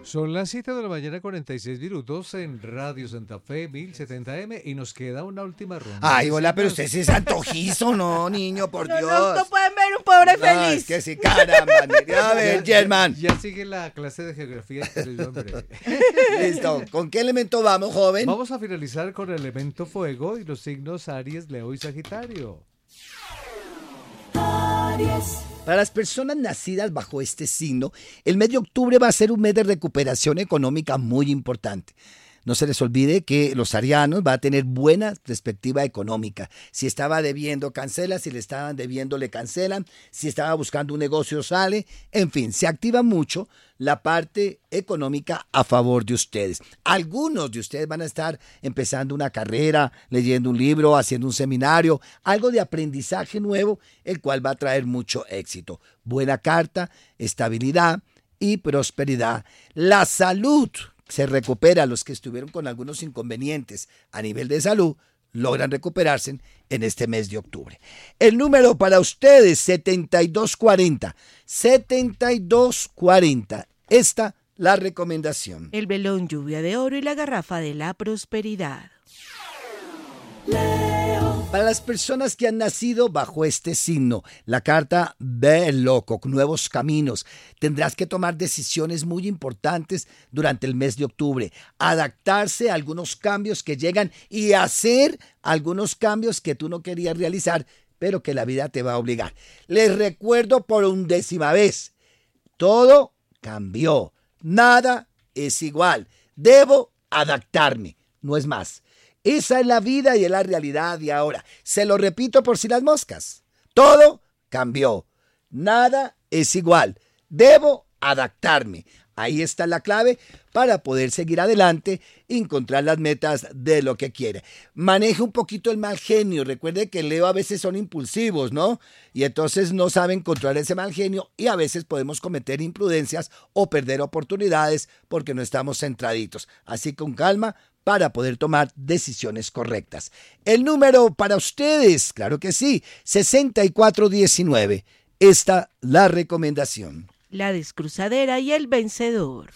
Son las 7 de la mañana, 46 minutos en Radio Santa Fe 1070M y nos queda una última ronda. Ay, hola, pero usted sí es antojizo, ¿no, niño? Por Dios. No pueden ver un pobre No, feliz. es que sí, caramba. A ver, Germán. Ya sigue la clase de geografía. Hombre. Listo. ¿Con qué elemento vamos, joven? Vamos a finalizar con el elemento fuego y los signos Aries, Leo y Sagitario. Para las personas nacidas bajo este signo, el mes de octubre va a ser un mes de recuperación económica muy importante. No se les olvide que los arianos van a tener buena perspectiva económica. Si estaba debiendo, cancela. Si le estaban debiendo, le cancelan. Si estaba buscando un negocio, sale. En fin, se activa mucho la parte económica a favor de ustedes. Algunos de ustedes van a estar empezando una carrera, leyendo un libro, haciendo un seminario, algo de aprendizaje nuevo, el cual va a traer mucho éxito. Buena carta, estabilidad y prosperidad. La salud se recupera. Los que estuvieron con algunos inconvenientes a nivel de salud logran recuperarse en este mes de octubre. El número para ustedes, 7240. 7240. Esta la recomendación. El velón lluvia de oro y la garrafa de la prosperidad. Para las personas que han nacido bajo este signo, la carta del loco, nuevos caminos. Tendrás que tomar decisiones muy importantes durante el mes de octubre. Adaptarse a algunos cambios que llegan y hacer algunos cambios que tú no querías realizar, pero que la vida te va a obligar. Les recuerdo por 11ª vez, todo cambió. Nada es igual. Debo adaptarme, no es más. Esa es la vida y es la realidad de ahora. Se lo repito por si las moscas. Todo cambió. Nada es igual. Debo adaptarme. Ahí está la clave para poder seguir adelante y encontrar las metas de lo que quiere. Maneje un poquito el mal genio. Recuerde que Leo a veces son impulsivos, ¿no? Y entonces no saben controlar ese mal genio y a veces podemos cometer imprudencias o perder oportunidades porque no estamos centraditos. Así con calma para poder tomar decisiones correctas. El número para ustedes, claro que sí, 6419. Esta la recomendación. La descruzadera y el vencedor.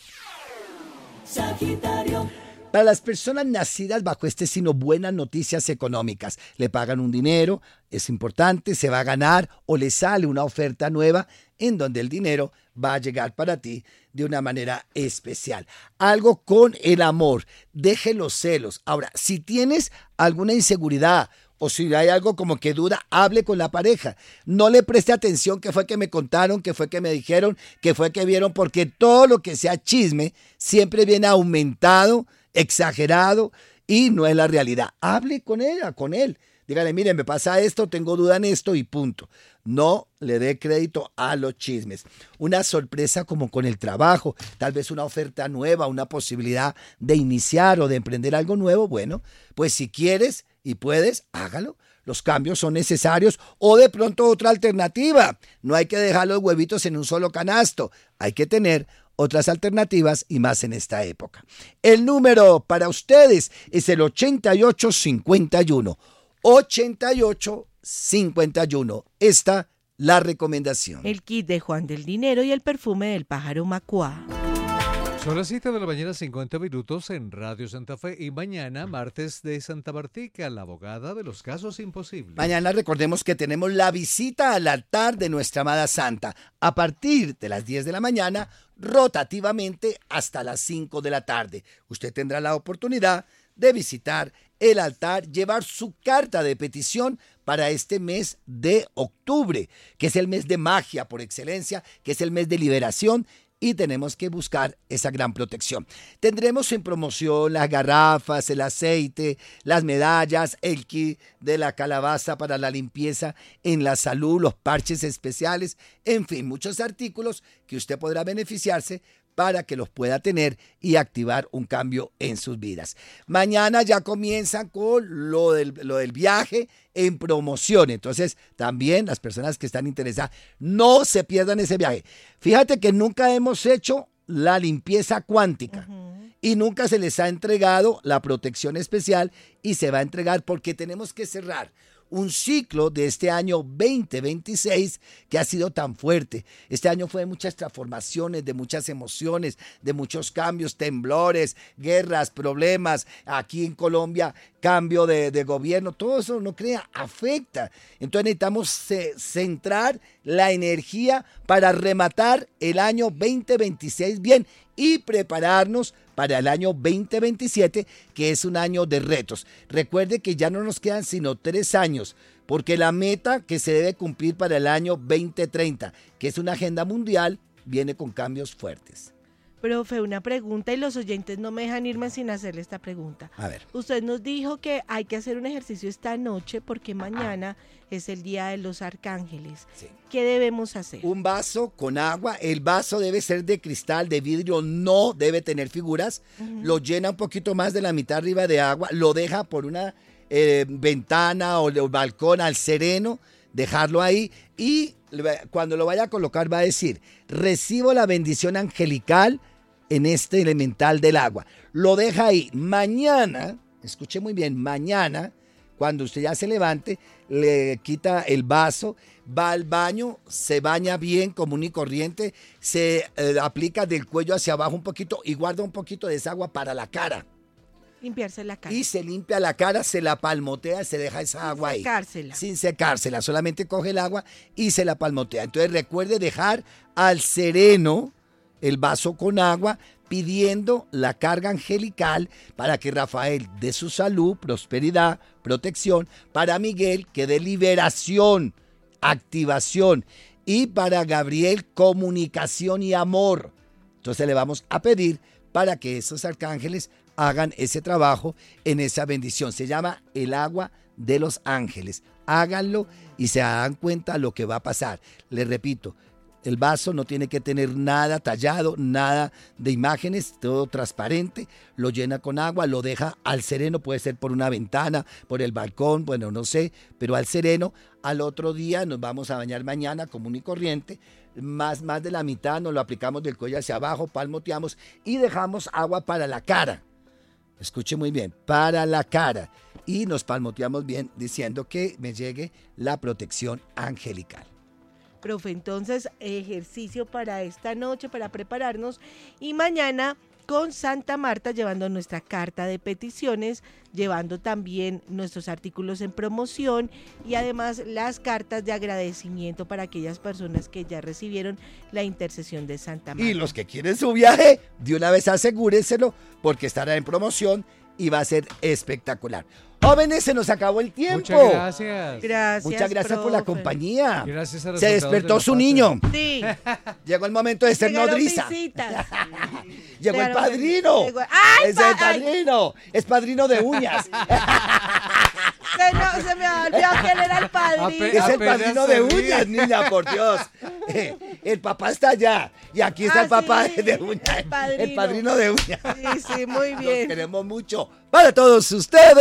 Sagitario. Para las personas nacidas bajo este signo, buenas noticias económicas. Le pagan un dinero, es importante, se va a ganar o le sale una oferta nueva en donde el dinero va a llegar para ti de una manera especial. Algo con el amor. Deje los celos. Ahora, si tienes alguna inseguridad o si hay algo como que duda, hable con la pareja. No le preste atención que fue que me contaron, que fue que me dijeron, que fue que vieron, porque todo lo que sea chisme siempre viene aumentado, exagerado y no es la realidad. Hable con ella, con él. Dígale, mire, me pasa esto, tengo duda en esto y punto. No le dé crédito a los chismes. Una sorpresa como con el trabajo, tal vez una oferta nueva, una posibilidad de iniciar o de emprender algo nuevo. Bueno, pues si quieres y puedes, hágalo. Los cambios son necesarios o de pronto otra alternativa. No hay que dejar los huevitos en un solo canasto. Hay que tener otras alternativas y más en esta época. El número para ustedes es el 8851. 8851. Esta la recomendación. El kit de Juan del Dinero y el perfume del pájaro macuá. Son las 7 de la mañana, 50 minutos en Radio Santa Fe y mañana, martes de Santa Martica, la abogada de los casos imposibles. Mañana recordemos que tenemos la visita al altar de nuestra amada Santa a partir de las 10 de la mañana, rotativamente hasta las 5 de la tarde. Usted tendrá la oportunidad de visitar el altar, llevar su carta de petición para este mes de octubre, que es el mes de magia por excelencia, que es el mes de liberación, y tenemos que buscar esa gran protección. Tendremos en promoción las garrafas, el aceite, las medallas, el kit de la calabaza para la limpieza en la salud, los parches especiales, en fin, muchos artículos que usted podrá beneficiarse para que los pueda tener y activar un cambio en sus vidas. Mañana ya comienzan con lo del viaje en promoción. Entonces, también las personas que están interesadas, no se pierdan ese viaje. Fíjate que nunca hemos hecho la limpieza cuántica y nunca se les ha entregado la protección especial y se va a entregar porque tenemos que cerrar un ciclo de este año 2026 que ha sido tan fuerte. Este año fue de muchas transformaciones, de muchas emociones, de muchos cambios, temblores, guerras, problemas. Aquí en Colombia, cambio de gobierno, todo eso, no crea, afecta. Entonces necesitamos centrar la energía para rematar el año 2026 bien y prepararnos para el año 2027, que es un año de retos. Recuerde que ya no nos quedan sino 3 años, porque la meta que se debe cumplir para el año 2030, que es una agenda mundial, viene con cambios fuertes. Profe, una pregunta y los oyentes no me dejan irme sin hacerle esta pregunta. A ver. Usted nos dijo que hay que hacer un ejercicio esta noche porque mañana es el Día de los Arcángeles. Sí. ¿Qué debemos hacer? Un vaso con agua, el vaso debe ser de cristal, de vidrio, no debe tener figuras, lo llena un poquito más de la mitad arriba de agua, lo deja por una ventana o el balcón al sereno, dejarlo ahí y cuando lo vaya a colocar va a decir, recibo la bendición angelical en este elemental del agua. Lo deja ahí. Mañana, escuche muy bien, mañana, cuando usted ya se levante, le quita el vaso, va al baño, se baña bien, común y corriente, se aplica del cuello hacia abajo un poquito y guarda un poquito de esa agua para la cara. Limpiarse la cara. Y se limpia la cara, se la palmotea, se deja esa agua ahí. Sin secársela, solamente coge el agua y se la palmotea. Entonces recuerde dejar al sereno el vaso con agua, pidiendo la carga angelical para que Rafael dé su salud, prosperidad, protección, para Miguel que dé liberación, activación, y para Gabriel comunicación y amor. Entonces le vamos a pedir para que esos arcángeles hagan ese trabajo en esa bendición. Se llama el agua de los ángeles. Háganlo y se dan cuenta lo que va a pasar. Les repito, el vaso no tiene que tener nada tallado, nada de imágenes, todo transparente. Lo llena con agua, lo deja al sereno, puede ser por una ventana, por el balcón, bueno, no sé, pero al sereno. Al otro día nos vamos a bañar mañana común y corriente. Más de la mitad nos lo aplicamos del cuello hacia abajo, palmoteamos y dejamos agua para la cara. Escuche muy bien, para la cara. Y nos palmoteamos bien diciendo que me llegue la protección angelical. Profe, entonces ejercicio para esta noche, para prepararnos y mañana con Santa Marta llevando nuestra carta de peticiones, llevando también nuestros artículos en promoción y además las cartas de agradecimiento para aquellas personas que ya recibieron la intercesión de Santa Marta. Y los que quieren su viaje, de una vez asegúrenselo porque estará en promoción y va a ser espectacular. Jóvenes, se nos acabó el tiempo. Muchas gracias. Gracias, Muchas gracias por la compañía. Gracias a los Se despertó su niño. Sí. Llegó el momento de ser Llegaron nodriza. visitas. Llegó el padrino. ¡Ay, Es el padrino. Es padrino de uñas. Se me ha olvidado que él era el padrino. Es el padrino de sabía. uñas, niña, por Dios. El papá está allá. Y aquí está el papá sí, de uñas. el padrino. El padrino de uñas. Sí, muy bien. Los queremos mucho. Para todos ustedes.